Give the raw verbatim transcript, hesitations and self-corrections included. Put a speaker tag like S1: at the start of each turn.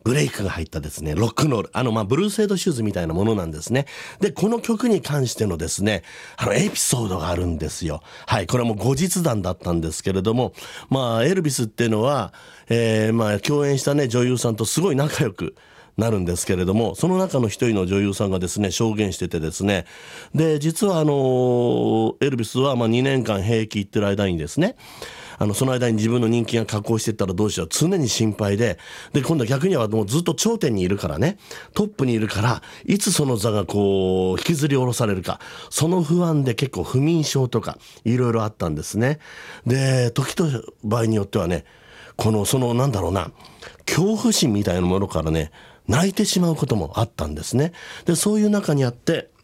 S1: ブレイクが入ったですね、ロックンロール、あの、まあ、ブルーセイドシューズみたいなものなんですね。で、この曲に関してのですね、あの、エピソードがあるんですよ。はい、これはもう後日談だったんですけれども、まあ、エルビスっていうのは、えー、まあ、共演したね、女優さんとすごい仲良くなるんですけれども、その中の一人の女優さんがですね、証言しててですね、で、実はあの、エルビスはまあにねんかん兵役行ってる間にですね、あの、その間に自分の人気が下降していったらどうしよう。常に心配で。で、今度は逆にはもうずっと頂点にいるからね。トップにいるから、いつその座がこう、引きずり下ろされるか。その不安で結構不眠症とか、いろいろあったんですね。で、時と場合によってはね、この、その、なんだろうな、恐怖心みたいなものからね、泣いてしまうこともあったんですね。で、そういう中にあって、